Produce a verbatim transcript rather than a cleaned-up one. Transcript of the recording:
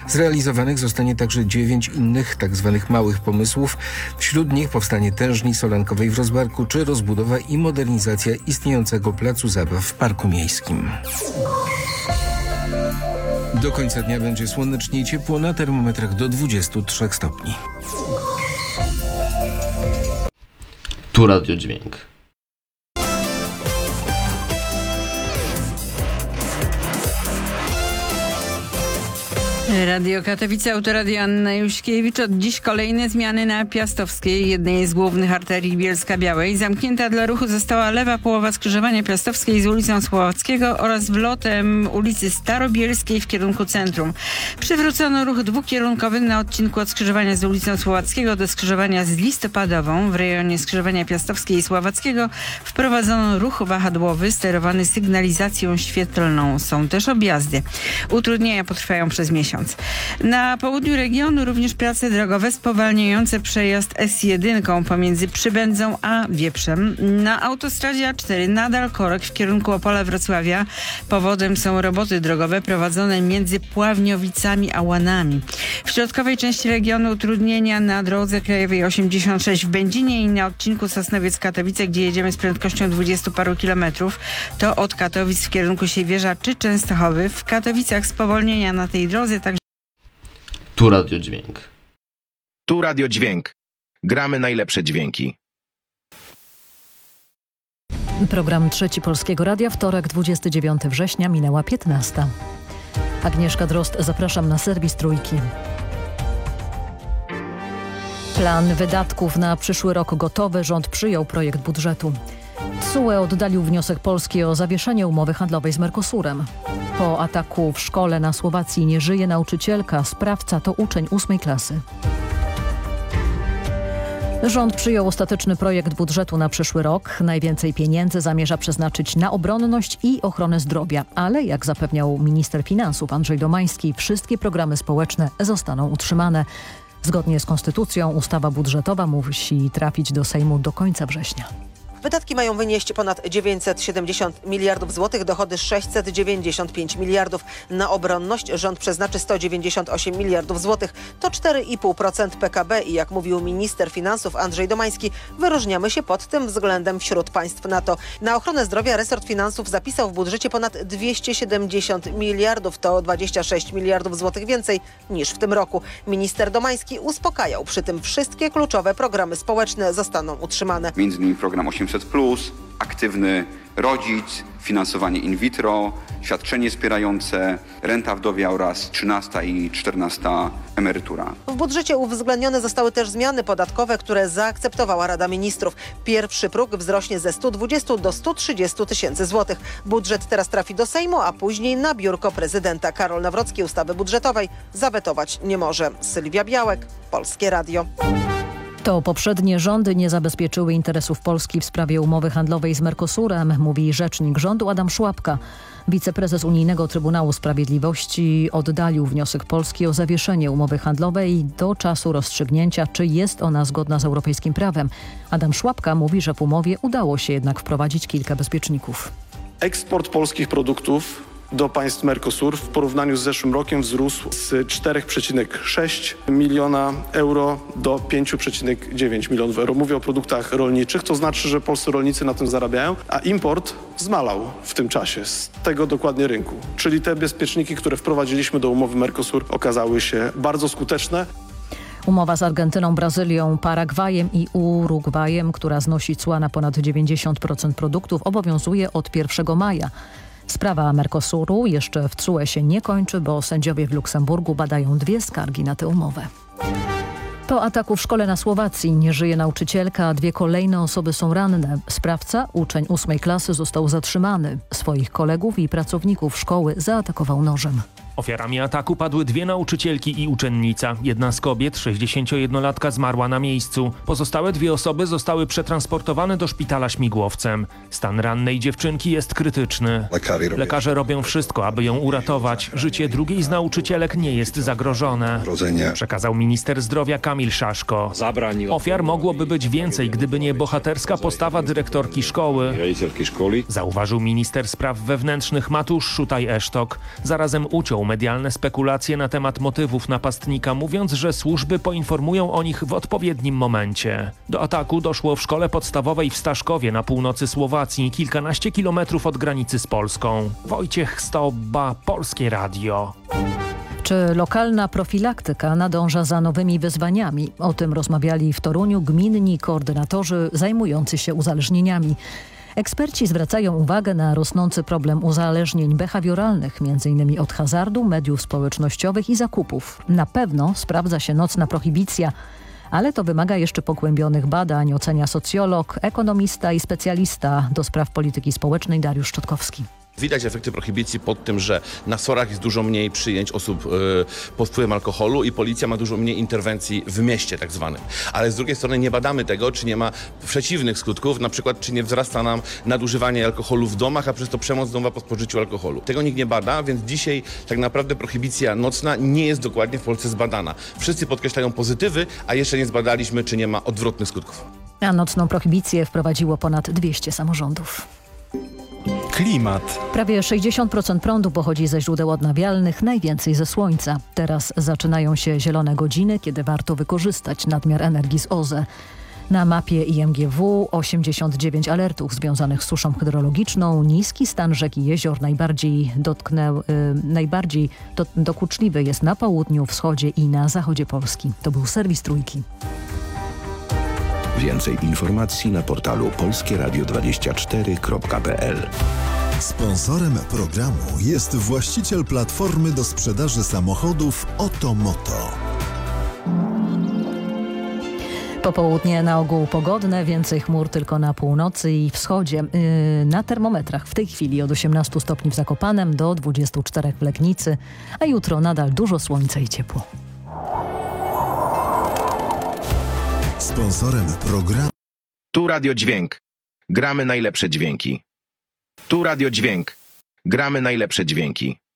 Zrealizowanych zostanie także dziewięć innych tzw. małych pomysłów. Wśród nich powstanie tężni Solankowej w Rozbarku czy rozbudowa i modernizacja istniejącego placu zabaw w Parku Miejskim. Do końca dnia będzie słonecznie i ciepło, na termometrach do dwudziestu trzech stopni. Tu Radio Dźwięk. Radio Katowice, Autoradio Anna Juśkiewicz. Od dziś kolejne zmiany na Piastowskiej, jednej z głównych arterii Bielska-Białej. Zamknięta dla ruchu została lewa połowa skrzyżowania Piastowskiej z ulicą Słowackiego oraz wlotem ulicy Starobielskiej w kierunku centrum. Przywrócono ruch dwukierunkowy na odcinku od skrzyżowania z ulicą Słowackiego do skrzyżowania z Listopadową. W rejonie skrzyżowania Piastowskiej i Słowackiego wprowadzono ruch wahadłowy sterowany sygnalizacją świetlną. Są też objazdy. Utrudnienia potrwają przez miesiąc. Na południu regionu również prace drogowe spowalniające przejazd S jeden pomiędzy Przybędzą a Wieprzem. Na autostradzie A cztery nadal korek w kierunku Opola Wrocławia. Powodem są roboty drogowe prowadzone między Pławniowicami a Łanami. W środkowej części regionu utrudnienia na drodze krajowej osiemdziesiąt sześć w Będzinie i na odcinku Sosnowiec-Katowice, gdzie jedziemy z prędkością dwudziestu paru kilometrów. To od Katowic w kierunku Siewierza czy Częstochowy. W Katowicach spowolnienia na tej drodze. Tak... Tu Radio Dźwięk. Tu Radio Dźwięk. Gramy najlepsze dźwięki. Program Trzeci Polskiego Radia, wtorek, dwudziestego dziewiątego września, minęła piętnasta. Agnieszka Drozd, zapraszam na serwis Trójki. Plan wydatków na przyszły rok gotowy. Rząd przyjął projekt budżetu. T S U E oddalił wniosek Polski o zawieszenie umowy handlowej z Mercosurem. Po ataku w szkole na Słowacji nie żyje nauczycielka. Sprawca to uczeń ósmej klasy. Rząd przyjął ostateczny projekt budżetu na przyszły rok. Najwięcej pieniędzy zamierza przeznaczyć na obronność i ochronę zdrowia. Ale jak zapewniał minister finansów Andrzej Domański, wszystkie programy społeczne zostaną utrzymane. Zgodnie z konstytucją ustawa budżetowa musi trafić do Sejmu do końca września. Wydatki mają wynieść ponad dziewięćset siedemdziesiąt miliardów złotych, dochody sześćset dziewięćdziesiąt pięć miliardów. Na obronność rząd przeznaczy sto dziewięćdziesiąt osiem miliardów złotych. To cztery i pół procent P K B i jak mówił minister finansów Andrzej Domański, wyróżniamy się pod tym względem wśród państw NATO. Na ochronę zdrowia resort finansów zapisał w budżecie ponad dwieście siedemdziesiąt miliardów. To dwadzieścia sześć miliardów złotych więcej niż w tym roku. Minister Domański uspokajał, przy tym wszystkie kluczowe programy społeczne zostaną utrzymane. Między innymi program osiemset plus, aktywny rodzic, finansowanie in vitro, świadczenie wspierające, renta wdowia oraz trzynasta i czternasta emerytura. W budżecie uwzględnione zostały też zmiany podatkowe, które zaakceptowała Rada Ministrów. Pierwszy próg wzrośnie ze stu dwudziestu do stu trzydziestu tysięcy złotych. Budżet teraz trafi do Sejmu, a później na biurko prezydenta. Karol Nawrocki ustawy budżetowej zawetować nie może. Sylwia Białek, Polskie Radio. To poprzednie rządy nie zabezpieczyły interesów Polski w sprawie umowy handlowej z Mercosurem, mówi rzecznik rządu Adam Szłapka. Wiceprezes Unijnego Trybunału Sprawiedliwości oddalił wniosek Polski o zawieszenie umowy handlowej do czasu rozstrzygnięcia, czy jest ona zgodna z europejskim prawem. Adam Szłapka mówi, że w umowie udało się jednak wprowadzić kilka bezpieczników. Eksport polskich produktów do państw Mercosur w porównaniu z zeszłym rokiem wzrósł z cztery przecinek sześć miliona euro do pięć przecinek dziewięć milionów euro. Mówię o produktach rolniczych, to znaczy, że polscy rolnicy na tym zarabiają, a import zmalał w tym czasie z tego dokładnie rynku. Czyli te bezpieczniki, które wprowadziliśmy do umowy Mercosur, okazały się bardzo skuteczne. Umowa z Argentyną, Brazylią, Paragwajem i Urugwajem, która znosi cła na ponad dziewięćdziesiąt procent produktów, obowiązuje od pierwszego maja. Sprawa Mercosuru jeszcze w T S U E się nie kończy, bo sędziowie w Luksemburgu badają dwie skargi na tę umowę. Po ataku w szkole na Słowacji nie żyje nauczycielka, a dwie kolejne osoby są ranne. Sprawca, uczeń ósmej klasy, został zatrzymany. Swoich kolegów i pracowników szkoły zaatakował nożem. Ofiarami ataku padły dwie nauczycielki i uczennica. Jedna z kobiet, sześćdziesięciojednolatka, zmarła na miejscu. Pozostałe dwie osoby zostały przetransportowane do szpitala śmigłowcem. Stan rannej dziewczynki jest krytyczny. Lekarze robią wszystko, aby ją uratować. Życie drugiej z nauczycielek nie jest zagrożone, przekazał minister zdrowia Kamil Szaszko. Ofiar mogłoby być więcej, gdyby nie bohaterska postawa dyrektorki szkoły, zauważył minister spraw wewnętrznych Matusz Szutaj-Esztok. Zarazem uciął medialne spekulacje na temat motywów napastnika, mówiąc, że służby poinformują o nich w odpowiednim momencie. Do ataku doszło w szkole podstawowej w Staszkowie na północy Słowacji, kilkanaście kilometrów od granicy z Polską. Wojciech Stobba, Polskie Radio. Czy lokalna profilaktyka nadąża za nowymi wyzwaniami? O tym rozmawiali w Toruniu gminni koordynatorzy zajmujący się uzależnieniami. Eksperci zwracają uwagę na rosnący problem uzależnień behawioralnych, między innymi od hazardu, mediów społecznościowych i zakupów. Na pewno sprawdza się nocna prohibicja, ale to wymaga jeszcze pogłębionych badań, ocenia socjolog, ekonomista i specjalista do spraw polityki społecznej Dariusz Szczotkowski. Widać efekty prohibicji pod tym, że na sorach jest dużo mniej przyjęć osób y, pod wpływem alkoholu i policja ma dużo mniej interwencji w mieście tak zwanym. Ale z drugiej strony nie badamy tego, czy nie ma przeciwnych skutków, na przykład czy nie wzrasta nam nadużywanie alkoholu w domach, a przez to przemoc domowa po spożyciu alkoholu. Tego nikt nie bada, więc dzisiaj tak naprawdę prohibicja nocna nie jest dokładnie w Polsce zbadana. Wszyscy podkreślają pozytywy, a jeszcze nie zbadaliśmy, czy nie ma odwrotnych skutków. A nocną prohibicję wprowadziło ponad dwieście samorządów. Klimat. Prawie sześćdziesiąt procent prądu pochodzi ze źródeł odnawialnych, najwięcej ze słońca. Teraz zaczynają się zielone godziny, kiedy warto wykorzystać nadmiar energii z O Z E. Na mapie I M G W osiemdziesiąt dziewięć alertów związanych z suszą hydrologiczną. Niski stan rzek i jezior najbardziej, dotknę, y, najbardziej do, dokuczliwy jest na południu, wschodzie i na zachodzie Polski. To był serwis Trójki. Więcej informacji na portalu polskie radio dwadzieścia cztery kropka p l. Sponsorem programu jest właściciel platformy do sprzedaży samochodów Otomoto. Popołudnie na ogół pogodne, więcej chmur tylko na północy i wschodzie. Yy, na termometrach w tej chwili od osiemnastu stopni w Zakopanem do dwudziestu czterech w Legnicy, a jutro nadal dużo słońca i ciepło. Sponsorem programu. Tu Radio Dźwięk. Gramy najlepsze dźwięki. Tu Radio Dźwięk. Gramy najlepsze dźwięki.